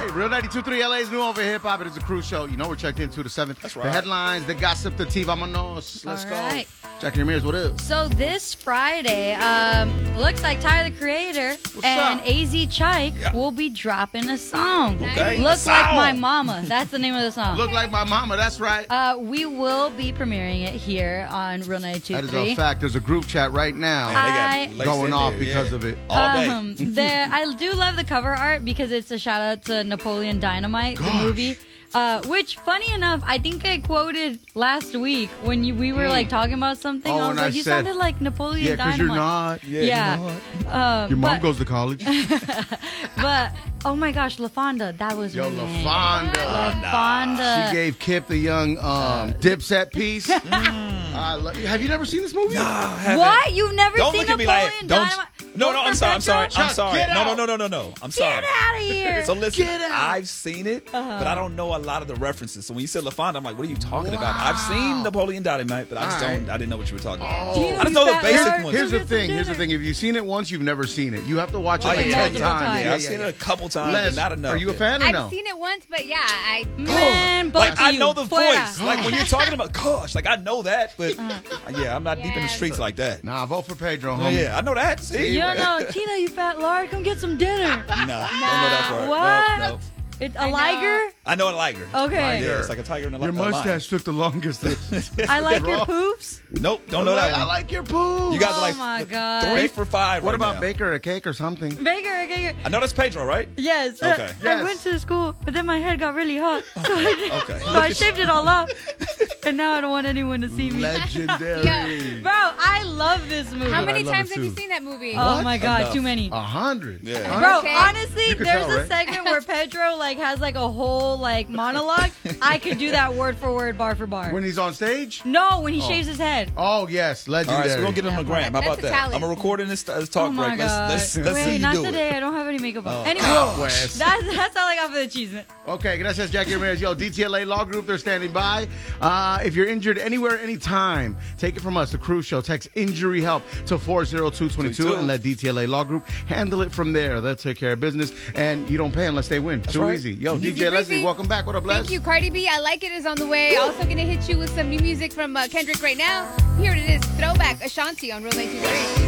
right. Real 92.3 LA's new over hip hop. It is a cruise show. You know we're checked in 2 to 7. That's right. The headlines, the gossip, the tea. Vámonos. Let's All go. right. Jackie Ramirez, what up? So this Friday, looks like Tyler the Creator and up? AZ Chike will be dropping a song. Okay. Looks A like song. my mama. That's the name of the song. Look like my mama. That's right. We will be premiering it here on Real 92.3. That is a fact. There's a group chat right now Man, they got laced going in off there, because yeah. of it. All day. I do love the cover art because it's a shout out to Napoleon Dynamite, the Gosh. movie. Which, funny enough, I think I quoted last week when we were like talking about something. Oh, I was and I like, you said- sounded like Napoleon Yeah, because Dynamite. you're not. Yeah. Your mom but- goes to college. But oh my gosh, LaFonda, that was Yo, her name. LaFonda. LaFonda. She gave Kip the young Dipset piece. Have you never seen this movie? Nah, I haven't. What? You've never Don't seen look at me Napoleon like Dynamite? No, Vote I'm for sorry. I'm sorry. Petro? I'm sorry. Get out. No. I'm sorry. Get out of here. So listen, Get out. I've seen it, but I don't know a lot of the references. So when you said LaFonda, I'm like, what are you talking about? I've seen Napoleon Dynamite, but I just All right. I didn't know what you were talking about. Do you I just know the fat basic lard? ones. Here's the Go get some thing. Here's the dinner. thing. If you've seen it once, you've never seen it. You have to watch it Oh, like yeah. 10 Multiple times. times. Yeah, I've seen it a couple times, Les, but not enough. are you a yet. fan or I've no? seen it once, but yeah, I Man, both Like of I you. know the Fuera. voice. Like when you're talking about gosh, like I know that, but yeah, I'm not deep in the Yes. streets like that. Nah, vote for Pedro, Oh, homie. yeah, I know that. See? You don't know, Tina, you fat lard, come get some dinner. Nah, don't know that part. What? Nope. It's a I know. liger? I know a liger. Okay. Yeah, it's like a tiger and a Your a lion. mustache took the longest. I like your Raw. poops. Nope, don't know that I one. like your poo. You guys are Oh like my God. 3 for 5. What right about now. Baker a cake or something? Baker. I know that's Pedro, right? Yes. Okay. I Yes. went to school, but then my head got really hot. So Okay. so I shaved it all off. And now I don't want anyone to see me. Legendary. Yeah. Bro, I love this movie. How many love times it have you too. seen that movie? Oh my God, Enough. too many. 100. Yeah. Bro, Okay. honestly, You could there's tell, a right? segment where Pedro like has like a whole like monologue. I could do that word for word, bar for bar. When he's on stage? No, when he shaves his head. Oh, yes. All Legendary. right, so we're gonna get him on the gram. How That's about a that? talent. I'm gonna record in this Oh talk my break. God. Let's see Wait, you not do today. it. I don't have any makeup on. Oh. Anyway, Wes. that's all I got for the achievement. Okay, gracias, Jackie Ramirez. Yo, DTLA Law Group, they're standing by. If you're injured anywhere, anytime, take it from us, the Cruise Show. Text injury help to 40222 and let DTLA Law Group handle it from there. They'll take care of business, and you don't pay unless they win. Too right. easy. Yo, Easy DJ Leslie, breezy. welcome back. What up, Les? Thank you, Cardi B. I Like It is on the way. Also gonna hit you with some new music from Kendrick right now. Here it is, Throwback Ashanti on Real 93.